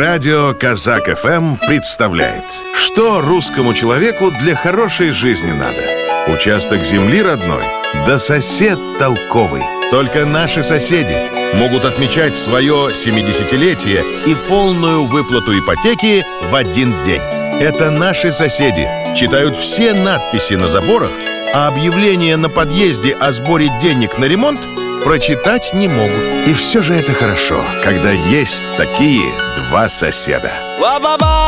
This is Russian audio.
Радио Казак ФМ представляет, что русскому человеку для хорошей жизни надо. Участок земли родной, да сосед толковый. Только наши соседи могут отмечать свое 70-летие и полную выплату ипотеки в один день. Это наши соседи читают все надписи на заборах, а объявления на подъезде о сборе денег на ремонт прочитать не могут. И все же это хорошо, когда есть такие два соседа.